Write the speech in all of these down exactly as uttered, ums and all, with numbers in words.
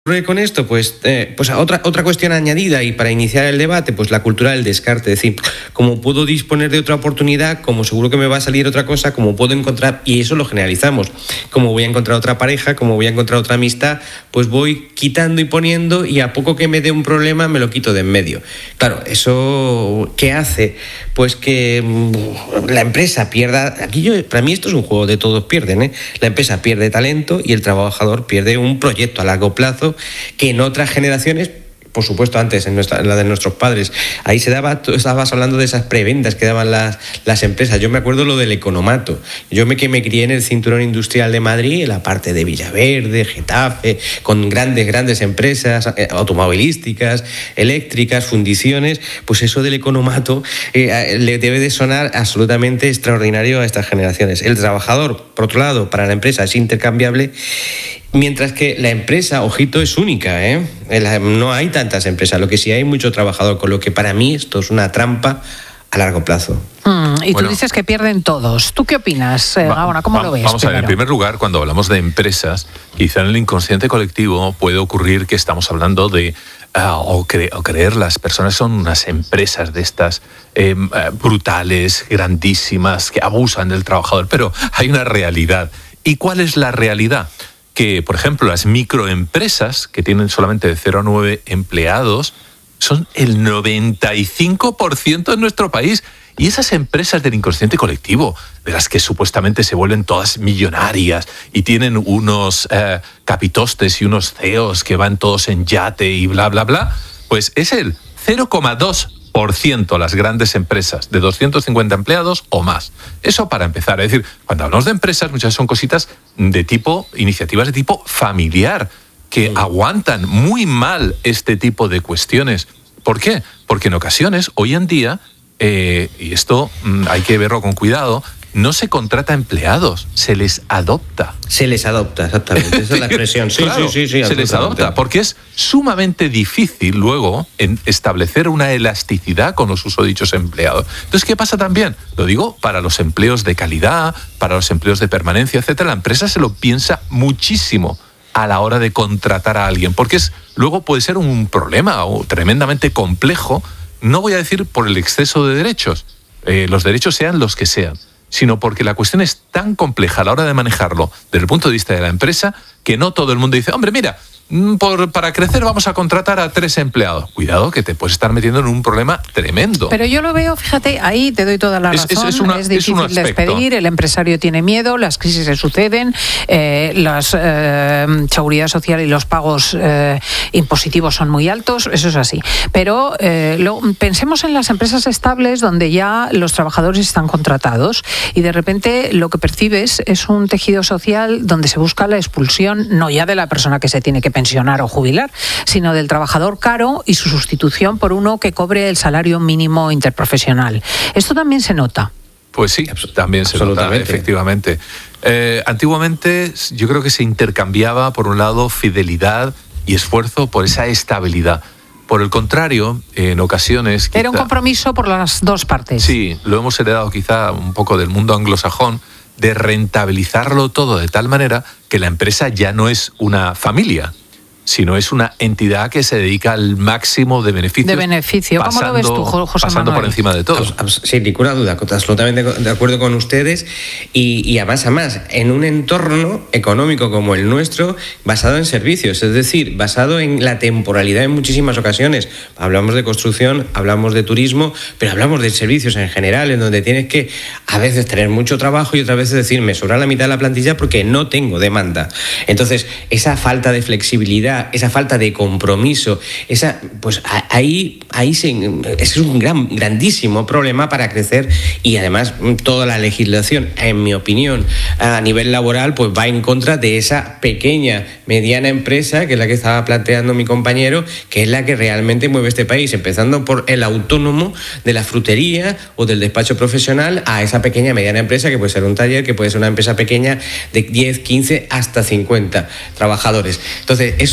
con esto? Pues, eh, pues otra, otra cuestión añadida y para iniciar el debate, pues la cultura del descarte. Es decir, como puedo disponer de otra oportunidad, como seguro que me va a salir otra cosa, como puedo encontrar, y eso lo generalizamos, como voy a encontrar otra pareja, como voy a encontrar otra amistad, pues voy quitando y poniendo y a poco que me dé un problema me lo quito de en medio. Claro, ¿eso qué hace? Pues que mmm, la empresa pierda... Aquí yo, para mí esto es un juego de todos pierden, ¿eh? La empresa pierde talento y el trabajador pierde un proyecto a largo plazo que en otras generaciones, por supuesto antes en, nuestra, en la de nuestros padres, ahí se daba, tú estabas hablando de esas preventas que daban las, las empresas. Yo me acuerdo lo del economato. Yo me que me crié en el cinturón industrial de Madrid, en la parte de Villaverde, Getafe, con grandes, grandes empresas eh, automovilísticas, eléctricas, fundiciones. Pues eso del economato eh, le debe de sonar absolutamente extraordinario a estas generaciones. El trabajador, por otro lado, para la empresa es intercambiable. Mientras que la empresa, ojito, es única, ¿eh? No hay tantas empresas, lo que sí hay mucho trabajador, con lo que para mí esto es una trampa a largo plazo. Mm, y bueno, tú dices que pierden todos. ¿Tú qué opinas, eh, Gaona? ¿Cómo va, lo ves? Vamos primero? a ver, en primer lugar, cuando hablamos de empresas, quizá en el inconsciente colectivo puede ocurrir que estamos hablando de Uh, o, cre- o creer las personas son unas empresas de estas eh, brutales, grandísimas, que abusan del trabajador, pero hay una realidad. ¿Y cuál es la realidad? Que, por ejemplo, las microempresas, que tienen solamente de cero a nueve empleados, son el noventa y cinco por ciento en nuestro país. Y esas empresas del inconsciente colectivo, de las que supuestamente se vuelven todas millonarias y tienen unos eh, capitostes y unos C E Os que van todos en yate y bla, bla, bla, pues es el cero coma dos por ciento las grandes empresas de doscientos cincuenta empleados o más. Eso para empezar. Es decir, cuando hablamos de empresas, muchas son cositas de tipo, iniciativas de tipo familiar, que sí. aguantan muy mal este tipo de cuestiones. ¿Por qué? Porque en ocasiones, hoy en día, Eh, y esto mm, hay que verlo con cuidado, no se contrata empleados, se les adopta. Se les adopta, exactamente, esa es la expresión. Sí, claro, sí, sí, sí, se les adopta, porque es sumamente difícil luego en establecer una elasticidad con los susodichos empleados. Entonces, ¿qué pasa también? Lo digo para los empleos de calidad, para los empleos de permanencia, etcétera. La empresa se lo piensa muchísimo a la hora de contratar a alguien, porque es, luego puede ser un problema o tremendamente complejo. No voy a decir por el exceso de derechos, eh, los derechos sean los que sean, sino porque la cuestión es tan compleja a la hora de manejarlo desde el punto de vista de la empresa que no todo el mundo dice, hombre, mira, por, para crecer vamos a contratar a tres empleados. Cuidado, que te puedes estar metiendo en un problema tremendo. Pero yo lo veo, fíjate, ahí te doy toda la razón. Es, es, es, una, es difícil es un despedir, el empresario tiene miedo, las crisis se suceden, eh, la eh, seguridad social y los pagos eh, impositivos son muy altos, eso es así. Pero eh, lo, pensemos en las empresas estables donde ya los trabajadores están contratados y de repente lo que percibes es un tejido social donde se busca la expulsión, no ya de la persona que se tiene que pensionar o jubilar, sino del trabajador caro y su sustitución por uno que cobre el salario mínimo interprofesional. Esto también se nota. Pues sí, también se nota, efectivamente. Eh, antiguamente yo creo que se intercambiaba, por un lado, fidelidad y esfuerzo por esa estabilidad. Por el contrario, en ocasiones... Quizá, era un compromiso por las dos partes. Sí, lo hemos heredado quizá un poco del mundo anglosajón, de rentabilizarlo todo de tal manera que la empresa ya no es una familia, sino es una entidad que se dedica al máximo de beneficios. De beneficio. ¿Cómo lo ves tú, José Pasando Manuel? por encima de todo. Sin ninguna duda, absolutamente de acuerdo con ustedes. Y, y además, además, en un entorno económico como el nuestro, basado en servicios, es decir, basado en la temporalidad en muchísimas ocasiones. Hablamos de construcción, hablamos de turismo, pero hablamos de servicios en general, en donde tienes que a veces tener mucho trabajo y otras veces decir, me sobra la mitad de la plantilla porque no tengo demanda. Entonces, esa falta de flexibilidad, esa falta de compromiso, esa, pues ahí, ahí se, ese es un gran, grandísimo problema para crecer y además toda la legislación, en mi opinión, a nivel laboral, pues va en contra de esa pequeña, mediana empresa, que es la que estaba planteando mi compañero, que es la que realmente mueve este país, empezando por el autónomo de la frutería o del despacho profesional a esa pequeña, mediana empresa, que puede ser un taller, que puede ser una empresa pequeña de diez, quince, hasta cincuenta trabajadores. Entonces, eso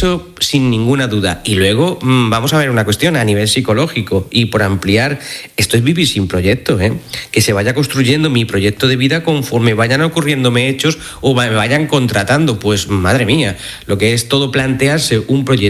Eso sin ninguna duda. Y luego mmm, vamos a ver una cuestión a nivel psicológico y por ampliar, esto es vivir sin proyecto, ¿eh? Que se vaya construyendo mi proyecto de vida conforme vayan ocurriéndome hechos o me vayan contratando. Pues madre mía, lo que es todo plantearse un proyecto